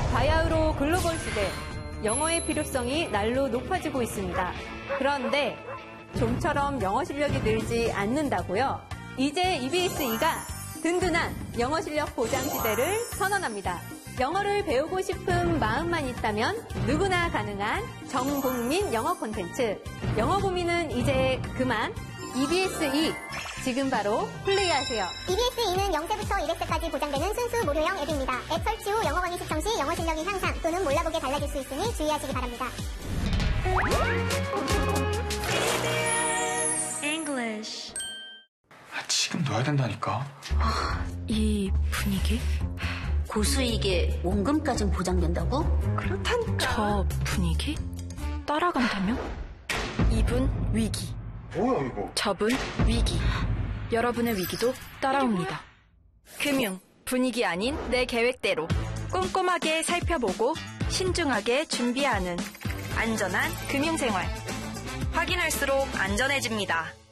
바야흐로 글로벌 시대, 영어의 필요성이 날로 높아지고 있습니다. 그런데 좀처럼 영어 실력이 늘지 않는다고요? 이제 EBS-E가 든든한 영어 실력 보장 시대를 선언합니다. 영어를 배우고 싶은 마음만 있다면 누구나 가능한 전국민 영어 콘텐츠. 영어 고민은 이제 그만. EBS-E 지금 바로 플레이하세요. EBS-E는 0세부터 1회세까지 보장되는 순수 무료형 앱입니다. 앱 설치 후 영어 강의 시청 시 영어 실력이 향상 또는 몰라보게 달라질 수 있으니 주의하시기 바랍니다. English. 지금 넣어야 된다니까. 이 분위기? 고수익에 원금까진 보장된다고? 그렇다니까. 저 분위기? 따라간다면? 이분 위기. 뭐야 이거? 저분 위기. 여러분의 위기도 따라옵니다. 금융, 분위기 아닌 내 계획대로 꼼꼼하게 살펴보고 신중하게 준비하는 안전한 금융생활. 확인할수록 안전해집니다.